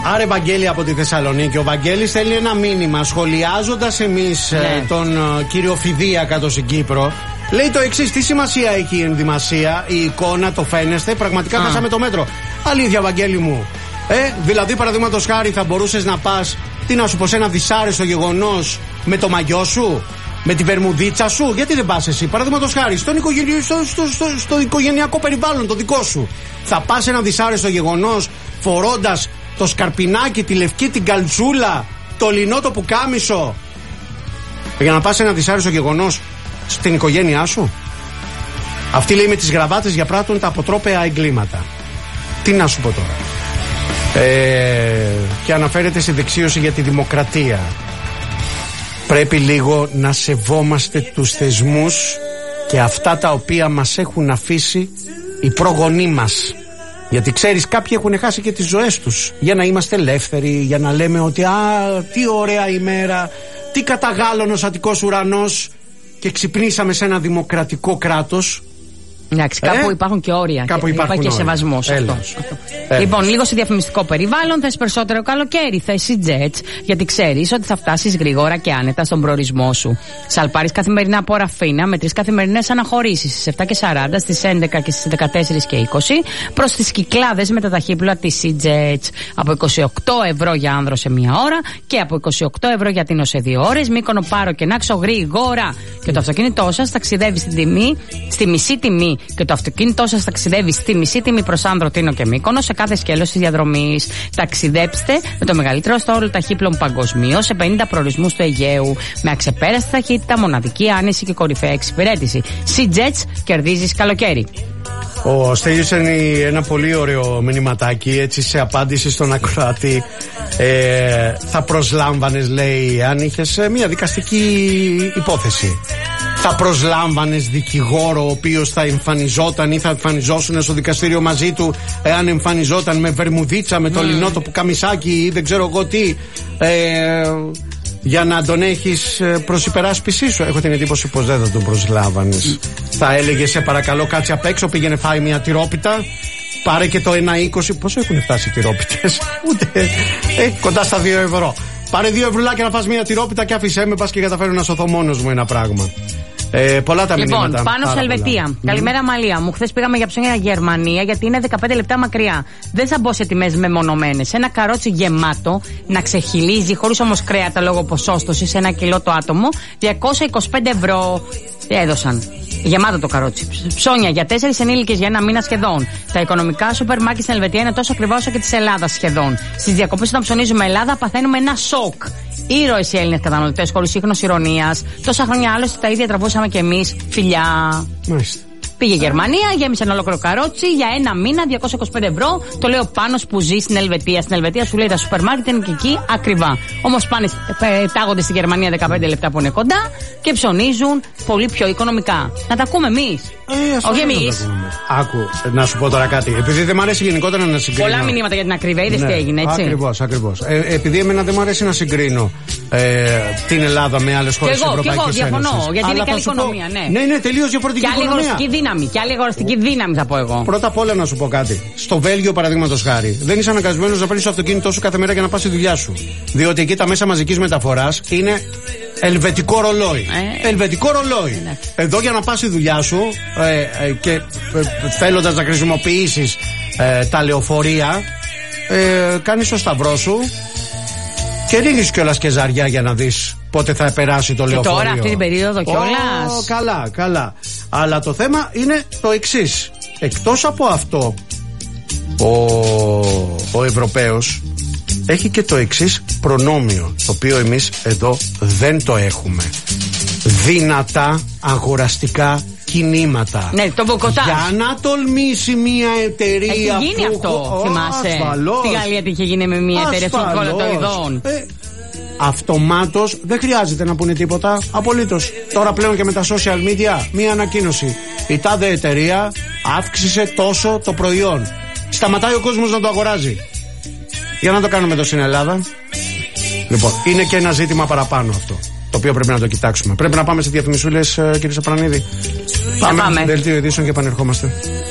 Άρε Βαγγέλη από τη Θεσσαλονίκη. Ο Βαγγέλης στέλνει ένα μήνυμα σχολιάζοντας εμείς τον κύριο Φιδία κάτω στην Κύπρο. Λέει το εξής: τι σημασία έχει η ενδυμασία, η εικόνα, το φαίνεστε? Πραγματικά χάσαμε το μέτρο. Αλήθεια, Βαγγέλη μου. Δηλαδή, παραδείγματος χάρη, θα μπορούσες να πας, τι να σου πω, σε ένα δυσάρεστο γεγονός με το μαγιό σου, με τη βερμουδίτσα σου? Γιατί δεν πας εσύ, παραδείγματος χάρη, στο οικογενειακό περιβάλλον το δικό σου? Θα πας σε ένα δυσάρεστο γεγονός φορώντας το σκαρπινάκι, τη λευκή, την καλτσούλα, το λινό, το πουκάμισο, για να πας σε ένα δυσάρεστο γεγονός στην οικογένειά σου? Αυτοί, λέει, με τις γραβάτες διαπράττουν τα αποτρόπαια εγκλήματα. Τι να σου πω τώρα. Και αναφέρεται στη δεξίωση για τη δημοκρατία. Πρέπει λίγο να σεβόμαστε τους θεσμούς και αυτά τα οποία μας έχουν αφήσει οι προγονείς μας. Γιατί ξέρεις, κάποιοι έχουν χάσει και τις ζωές τους για να είμαστε ελεύθεροι, για να λέμε ότι τι ωραία ημέρα, τι καταγάλωνος Αττικός ουρανός, και ξυπνήσαμε σε ένα δημοκρατικό κράτος. Εντάξει, κάπου υπάρχουν και όρια. Κάπου υπάρχει και σεβασμός αυτό. Λοιπόν, λίγο σε διαφημιστικό περιβάλλον. Θες περισσότερο καλοκαίρι? Θες EasyJet, γιατί ξέρεις ότι θα φτάσεις γρήγορα και άνετα στον προορισμό σου. Σαλπάρεις καθημερινά από Ραφίνα με 3 καθημερινές αναχωρήσεις στις 7:40, στις 11 και στις 14:20 προς τις Κυκλάδες με τα ταχύπλοα της EasyJet. Από 28 ευρώ για άνδρο σε 1 ώρα και από 28 ευρώ για τίνο σε 2 ώρες. Μύκονο, Πάρο και Νάξο γρήγορα. Και το αυτοκίνητό σας ταξιδεύει στη μισή τιμή. Και το αυτοκίνητό σας ταξιδεύει στη μισή τιμή προς Άνδρο, Τίνο και Μύκονο σε κάθε σκέλος της διαδρομής. Ταξιδέψτε με το μεγαλύτερο στόλο ταχύπλων παγκοσμίως σε 50 προορισμούς του Αιγαίου. Με αξεπέραστη ταχύτητα, μοναδική άνεση και κορυφαία εξυπηρέτηση. EasyJet, κερδίζεις καλοκαίρι. Ο Στέλιος είναι ένα πολύ ωραίο μηνυματάκι, έτσι, σε απάντηση στον ακροατή. Θα προσλάμβανες, λέει, αν είχες μια δικαστική υπόθεση, θα προσλάμβανες δικηγόρο ο οποίος θα εμφανιζόταν ή θα εμφανιζόσουν στο δικαστήριο μαζί του, εάν εμφανιζόταν με βερμουδίτσα, με το λινό, το πουκαμισάκι ή δεν ξέρω εγώ τι, για να τον έχεις προς υπεράσπισή σου? Έχω την εντύπωση πως δεν θα τον προσλάβανες. Θα έλεγε, σε παρακαλώ, κάτσε απ' έξω, πήγαινε φάει μια τυρόπιτα, πάρε και το 1,20. Πόσο έχουν φτάσει οι τυρόπιτες? Ούτε κοντά στα 2 ευρώ. Πάρε 2 ευρουλάκια να φας μια τυρόπιτα και άφησέ με, πας και καταφέρω να σωθώ μόνος μου ένα πράγμα. Πολλά τα μηνύματα. Λοιπόν, πάνω σε Ελβετία. Καλημέρα, Μαλία μου. Χθες πήγαμε για ψώνια Γερμανία, γιατί είναι 15 λεπτά μακριά. Δεν θα μπω σε τιμές μεμονωμένες. Ένα καρότσι γεμάτο να ξεχυλίζει, χωρίς όμως κρέατα λόγω ποσόστοσης, 1 κιλό το άτομο, 225 ευρώ. Τι έδωσαν? Γεμάτο το καρότσι. Ψώνια για 4 ενήλικες για 1 μήνα σχεδόν. Τα οικονομικά σούπερ μάρκετ στην Ελβετία είναι τόσο ακριβά όσο και της Ελλάδας σχεδόν. Στις διακοπές, όταν ψωνίζουμε Ελλάδα, παθαίνουμε ένα σοκ. Ήρωες οι Έλληνες καταναλωτές, χωρίς ίχνος ηρωνίας. Τόσα χρόνια άλλωστε τα ίδια τραβούσαμε κι εμείς. Φιλιά. Μάλιστα. Πήγε Γερμανία, γέμισε ένα ολόκληρο καρότσι για 1 μήνα, 225 ευρώ. Το λέω Πάνος που ζει στην Ελβετία. Στην Ελβετία σου λέει τα σούπερ μάρκετ είναι και εκεί ακριβά. Όμως τάγονται στη Γερμανία 15 λεπτά που είναι κοντά και ψωνίζουν πολύ πιο οικονομικά. Να τα ακούμε εμείς. Όχι εμείς. Άκου, να σου πω τώρα κάτι. Επειδή δεν μου αρέσει γενικότερα να συγκρίνω. Πολλά μηνύματα για την ακρίβεια, είδες τι έγινε, έτσι. Ακριβώς. Επειδή εμένα δεν μου αρέσει να συγκρίνω την Ελλάδα με άλλες χώρες της Ευρωπαϊκής Ένωσης. Και εγώ διαφωνώ, γιατί είναι και άλλη οικονομία, ναι. Ναι, τελείως διαφορετική οικονομία. Και άλλη αγοραστική δύναμη, θα πω εγώ. Πρώτα απ' όλα να σου πω κάτι. Στο Βέλγιο, παραδείγματος χάρη, δεν είσαι αναγκασμένος να παίρνεις το αυτοκίνητό σου κάθε μέρα για να πας στη δουλειά σου. Διότι εκεί τα μέσα μαζικής μεταφοράς είναι ελβετικό ρολόι. Ελβετικό ρολόι. Εδώ για να πας στη δουλειά σου και θέλοντας να χρησιμοποιήσεις τα λεωφορεία, κάνεις το σταυρό σου και ρίχνεις κιόλας και ζαριά για να δεις πότε θα περάσει το λεωφορείο. Και τώρα αυτή την περίοδο κιόλας. Καλά. Αλλά το θέμα είναι το εξής. Εκτός από αυτό, ο Ευρωπαίος έχει και το εξής προνόμιο, το οποίο εμείς εδώ δεν το έχουμε. Δυνατά αγοραστικά κινήματα. Ναι, το μποκοτάζ. Για να τολμήσει μια εταιρεία. Έχει γίνει αυτό, θυμάσαι. Στη Γαλλία τι είχε γίνει με μια εταιρεία στον κόλλο των ειδών. Αυτομάτως δεν χρειάζεται να πούνε τίποτα. Απολύτως. Τώρα πλέον και με τα social media, μία ανακοίνωση. Η τάδε εταιρεία αύξησε τόσο το προϊόν. Σταματάει ο κόσμος να το αγοράζει. Για να το κάνουμε εδώ στην Ελλάδα. Λοιπόν, είναι και ένα ζήτημα παραπάνω αυτό, το οποίο πρέπει να το κοιτάξουμε. Πρέπει να πάμε σε διαφημισούλες, κύριε Σαπρανίδη. Πάμε. Δελτίο ειδήσεων και επανερχόμαστε.